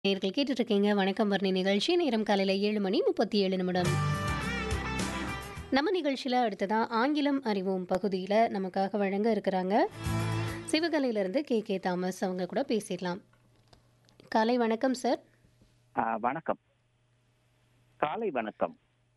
நேயர்கள் கேட்டுட்டு இருக்கீங்க வணக்கம் வர்ணி நிகழ்ச்சி. நேரம் காலையில 7:37. நம்ம நிகழ்ச்சியில அடுத்ததா ஆங்கிலம் அறிவோம் பகுதியில நமக்காக வழங்க இருக்கிறாங்க. சிவகலையிலிருந்து கே தாமஸ் அவங்க கூட பேசிடலாம். காலை வணக்கம் சார். வணக்கம். காலை வணக்கம்.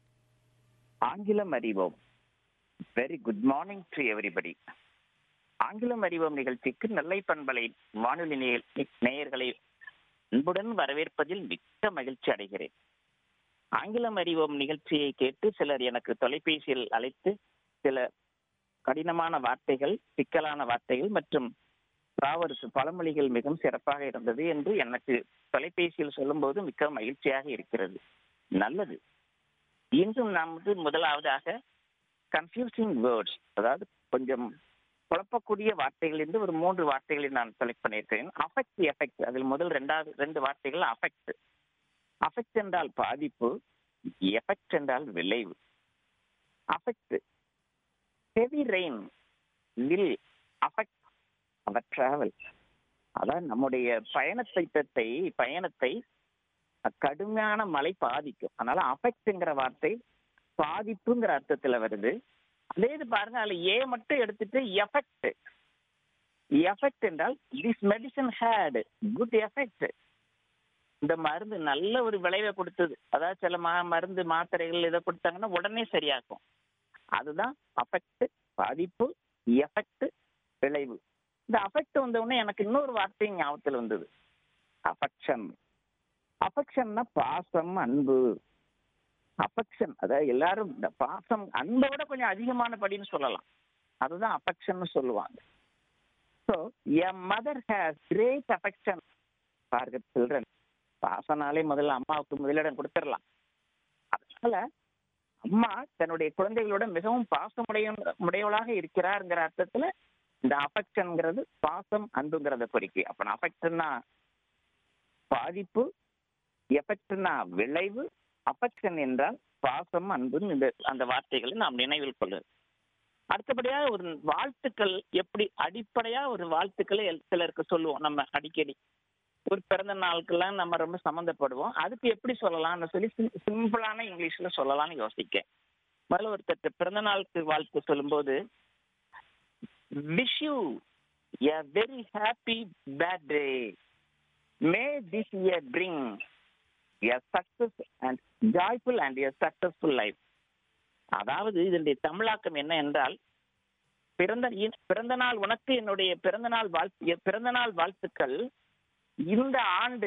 ஆங்கிலம் அறிவோம். Very good morning to everybody. ஆங்கிலம் அறிவோம் நிகழ்ச்சிக்கு நெல்லை பண்பலை வானொலி நேயர்களை அன்புடன் வரவேற்பதில் மிக்க மகிழ்ச்சி அடைகிறேன். ஆங்கிலம் அறிவோம் நிகழ்ச்சியை கேட்டு சிலர் எனக்கு தொலைபேசியில் அழைத்து சில கடினமான வார்த்தைகள், சிக்கலான வார்த்தைகள் மற்றும் பழமொழிகள் மிகவும் சிறப்பாக இருந்தது என்று எனக்கு தொலைபேசியில் சொல்லும்போது மிக்க மகிழ்ச்சியாக இருக்கிறது. நல்லது. இன்றும் நாம் முதலாவதாக கன்ஃபியூசிங் வேர்ட்ஸ், அதாவது கொஞ்சம் குழப்பக்கூடிய வார்த்தைகளிலிருந்து ஒரு 3 வார்த்தைகளை நான் செலக்ட் பண்ணியிருக்கிறேன். Affect, effect. அதில் முதல் 2 வார்த்தைகள் அஃபெக்ட். அஃபெக்ட் என்றால் பாதிப்பு, எஃபெக்ட் என்றால் விளைவு. Affect. Heavy rain will affect hour travel. அதாவது நம்முடைய பயணத்தை கடுமையான மழை பாதிக்கும். அதனால அஃபெக்ட்ங்கிற வார்த்தை பாதிப்புங்கிற அர்த்தத்துல வருது. அதே இது பாருங்க, அதுல ஏ மட்டும் எடுத்துட்டு எஃபெக்ட். எஃபெக்ட் என்றால் this medicine had good effect. இந்த மருந்து நல்ல ஒரு விளைவை கொடுத்தது. அதாவது சில மருந்து மாத்திரைகள் இதை கொடுத்தாங்கன்னா உடனே சரியாக்கும். அதுதான் அஃபெக்ட், பாதிப்பு, எஃபெக்ட், விளைவு. இந்த அஃபெக்ட் வந்த உடனே எனக்கு இன்னொரு வார்த்தை ஞாபகத்தில் வந்தது, அஃபெக்ஷன். அஃபெக்ஷன்னா பாசம், அன்பு. அஃபெக்ஷன் அதாவது எல்லாரும் இந்த பாசம் அன்பை விட கொஞ்சம் அதிகமான படின்னு சொல்லலாம். அதுதான் அஃபெக்ஷன் சொல்லுவாங்க. So a mother has great affection for her children. பாசனாலே முதல்ல அம்மாவுக்கு முதலிடம் கொடுத்துடலாம். அதனால அம்மா தன்னுடைய குழந்தைகளோட மிகவும் பாசமுடையவளாக இருக்கிறாருங்கிற அர்த்தத்துல இந்த அஃபெக்ஷன்ங்கிறது பாசம், அன்புங்கிறத குறிக்கும். அப்ப அஃபெக்ஷன்னா பாதிப்பு, எஃபெக்ட்னா விளைவு, அஃபெக்ஷன் என்றால் பாசம், அன்பு. அந்த வார்த்தைகளை நாம் நினைவில் கொள்ளும். அடுத்தபடியாக ஒரு வாழ்த்துக்கள், எப்படி அடிப்படையா ஒரு வாழ்த்துக்களை சிலருக்கு சொல்லுவோம். நம்ம அடிக்கடி ஒரு பிறந்த நாளுக்கெல்லாம் நம்ம ரொம்ப சம்மந்தப்படுவோம். அதுக்கு எப்படி சொல்லலாம்னு சொல்லி சிம்பிளான இங்கிலீஷ்ல சொல்லலாம்னு யோசிக்க. முதல்ல ஒருத்தர் பிறந்த நாளுக்கு வாழ்த்து சொல்லும்போது, wish you a very happy birthday, me this year bring a success and joyful and a successful life. அதாவது இதனுடைய தமிழாக்கம் என்ன என்றால், பிறந்த நாள் உனக்கு என்னுடைய பிறந்த நாள் வாழ்த்துக்கள். இந்த ஆண்டு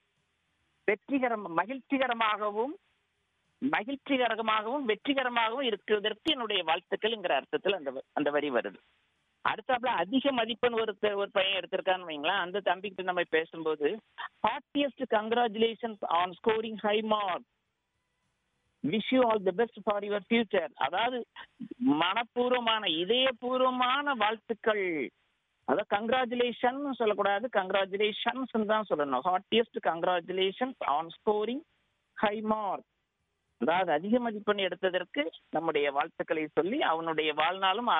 மகிழ்ச்சிகரமாகவும் வெற்றிகரமாகவும் இருக்கிறதற்கு என்னுடைய வாழ்த்துக்கள்ங்கிற அர்த்தத்தில் அந்த வரி வருது. அடுத்தாப்புல அதிக மதிப்பெண் ஒரு பையன் எடுத்திருக்கான்னு வைங்களேன். அந்த தம்பிக்கிட்ட நம்ம பேசும்போது, heartiest congratulations on scoring high mark, wish you all the best for your future. அதாவது மனப்பூர்வமான, இதயபூர்வமான வாழ்த்துக்கள். அதாவது கங்க்ராச்சுலேஷன் சொல்லக்கூடாது, கங்க்ராச்சுலேஷன்ஸ் தான் சொல்லணும். Heartiest congratulations on scoring high mark. அதாவது அதிக மதிப்பெண் எடுத்ததற்கு நம்முடைய வாழ்த்துக்களை சொல்லி அவனுடைய வாழ்நாளும்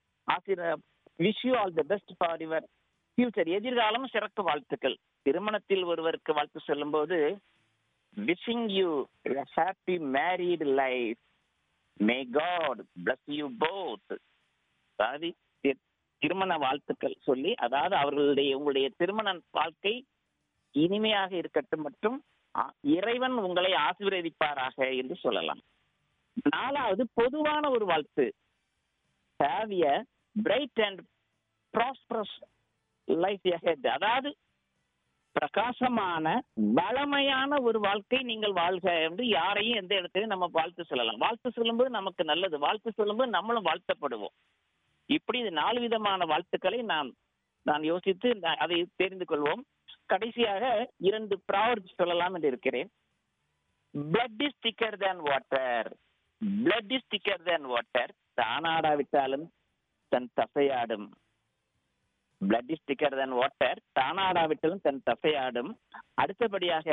wish you all the best for your future, எதிர்காலம் சிறப்பு வாழ்த்துக்கள். திருமணத்தில் ஒருவருக்கு வாழ்த்து சொல்லும் போது, wishing you a happy married life, may God bless you both. அதாவது திருமண வாழ்த்துக்கள் சொல்லி, அதாவது உங்களுடைய திருமண வாழ்க்கை இனிமையாக இருக்கட்டும் மற்றும் இறைவன் உங்களை ஆசீர்வதிப்பாராக என்று சொல்லலாம். 4வது பொதுவான ஒரு வாழ்த்து, have a bright and prosperous life ahead. அதாவது பிரகாசமான வளமையான ஒரு வாழ்க்கை நீங்கள் வாழ்க என்று யாரையும் எந்த இடத்துலையும் நம்ம வாழ்த்து சொல்லலாம். வாழ்த்து சொல்லும்போது நமக்கு நல்லது, வாழ்த்து சொல்லும்போது நம்மளும் வாழ்த்தப்படுவோம். இப்படி 4 விதமான வாழ்த்துக்களை நான் யோசித்து அதை தெரிந்து கொள்வோம். கடைசியாக 2 ப்ராவர்ப்ஸ் சொல்லலாம் என்று இருக்கிறேன். blood is thicker than water. blood is thicker than water. தானாடாவிட்டாலும் than தசையாடும். blood is thicker than water. தானாடாவிட்டாலும் தன் தசையாடும். அடுத்தபடியாக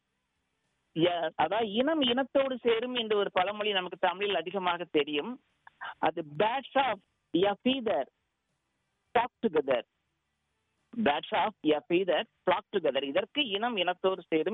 அதாவது இனத்தோடு சேரும் என்ற ஒரு பழமொழி நமக்கு தமிழில் அதிகமாக தெரியும். அது birds of a feather flock together. birds of a feather flock together. இதற்கு இனத்தோடு சேரும்